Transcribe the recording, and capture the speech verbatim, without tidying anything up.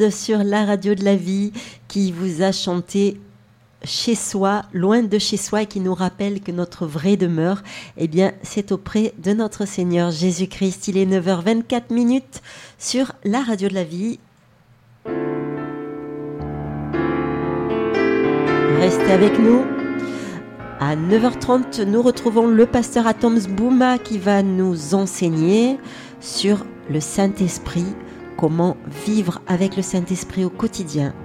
sur la radio de la vie qui vous a chanté chez soi, loin de chez soi, et qui nous rappelle que notre vraie demeure, eh bien, c'est auprès de notre Seigneur Jésus-Christ. Il est neuf heures vingt-quatre minutes sur la radio de la vie. Restez avec nous. À neuf heures trente, nous retrouvons le pasteur Atoms Bouma qui va nous enseigner sur le Saint-Esprit, comment vivre avec le Saint-Esprit au quotidien.